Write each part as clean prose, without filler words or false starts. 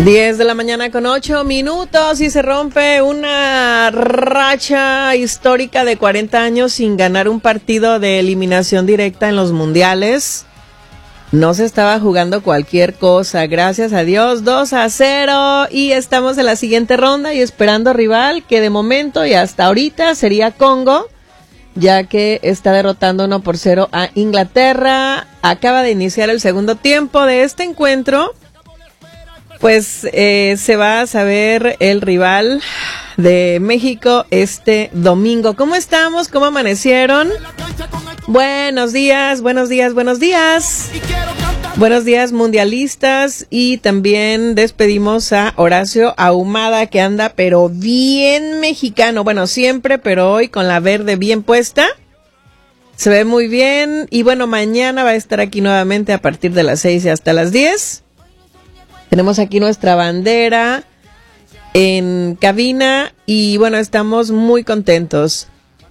10 de la mañana con 8 minutos y se rompe una racha histórica de 40 años sin ganar un partido de eliminación directa en los mundiales. No se estaba jugando cualquier cosa, gracias a Dios, 2-0 y estamos en la siguiente ronda y esperando rival que de momento y hasta ahorita sería Congo, ya que está derrotando 1-0 a Inglaterra. Acaba de iniciar el segundo tiempo de este encuentro. Pues se va a saber el rival de México este domingo. ¿Cómo estamos? ¿Cómo amanecieron? Buenos días, buenos días, buenos días. Buenos días, mundialistas. Y también despedimos a Horacio Ahumada, que anda pero bien mexicano. Bueno, siempre, pero hoy con la verde bien puesta. Se ve muy bien. Y bueno, mañana va a estar aquí nuevamente a partir de las 6 y hasta las 10. Tenemos aquí nuestra bandera en cabina y bueno, estamos muy contentos.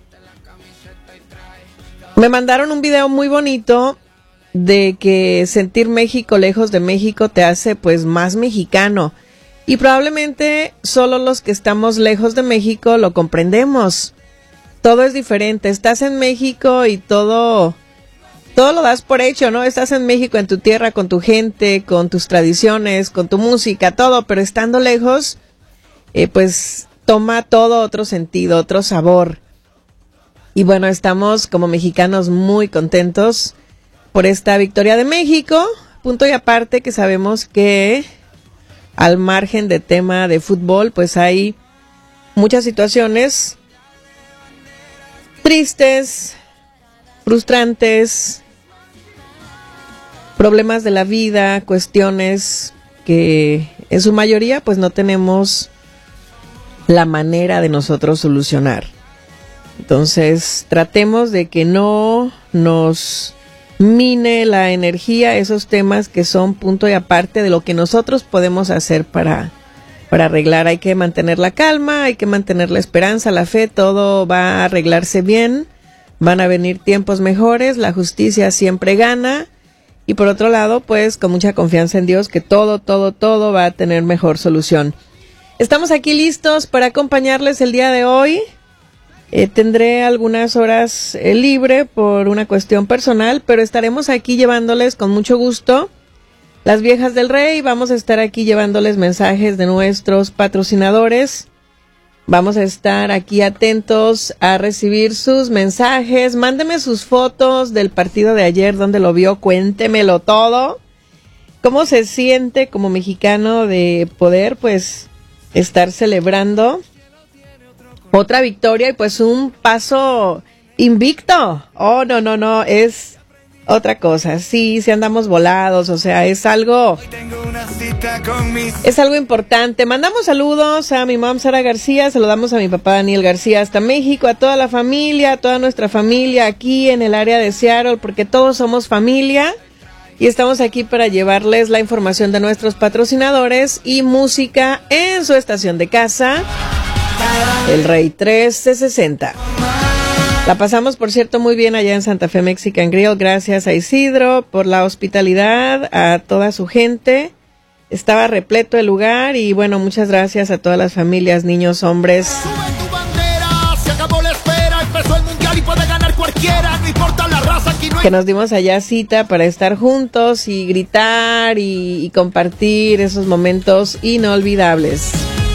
Me mandaron un video muy bonito de que sentir México lejos de México te hace pues más mexicano. Y probablemente solo los que estamos lejos de México lo comprendemos. Todo es diferente. Estás en México y todo lo das por hecho, ¿no? Estás en México, en tu tierra, con tu gente, con tus tradiciones, con tu música, todo, pero estando lejos, pues toma todo otro sentido, otro sabor. Y bueno, estamos como mexicanos muy contentos por esta victoria de México, punto y aparte que sabemos que al margen de tema de fútbol, pues hay muchas situaciones tristes, frustrantes, problemas de la vida, cuestiones que en su mayoría pues no tenemos la manera de nosotros solucionar. Entonces tratemos de que no nos mine la energía esos temas que son punto y aparte de lo que nosotros podemos hacer para arreglar. Hay que mantener la calma, hay que mantener la esperanza, la fe, todo va a arreglarse bien, van a venir tiempos mejores, la justicia siempre gana. Y por otro lado, pues con mucha confianza en Dios que todo va a tener mejor solución. Estamos aquí listos para acompañarles el día de hoy. Tendré algunas horas libre por una cuestión personal, pero estaremos aquí llevándoles con mucho gusto las viejas del rey. Vamos a estar aquí llevándoles mensajes de nuestros patrocinadores. Vamos a estar aquí atentos a recibir sus mensajes. Mándeme sus fotos del partido de ayer, donde lo vio, cuéntemelo todo. ¿Cómo se siente como mexicano de poder, pues, estar celebrando otra victoria y pues un paso invicto? Oh, no, es otra cosa. Sí andamos volados, o sea, es algo importante. Mandamos saludos a mi mamá Sara García, saludamos a mi papá Daniel García hasta México, a toda la familia, a toda nuestra familia aquí en el área de Seattle, porque todos somos familia y estamos aquí para llevarles la información de nuestros patrocinadores y música en su estación de casa, El Rey 1360. La pasamos, por cierto, muy bien allá en Santa Fe Mexican Grill. Gracias a Isidro por la hospitalidad, a toda su gente. Estaba repleto el lugar y bueno, muchas gracias a todas las familias, niños, hombres. Sube tu bandera, se acabó la espera, empezó el mundial y puede ganar cualquiera, no importa la raza, aquí no hay... Que nos dimos allá cita para estar juntos y gritar y compartir esos momentos inolvidables.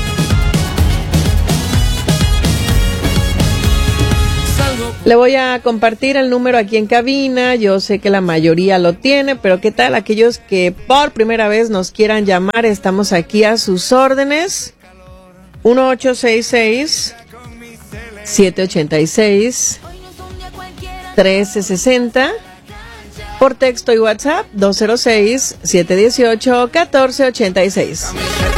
Le voy a compartir el número aquí en cabina. Yo sé que la mayoría lo tiene, pero ¿qué tal aquellos que por primera vez nos quieran llamar? Estamos aquí a sus órdenes. 1866-786-1360. Por texto y WhatsApp 206-718-1486.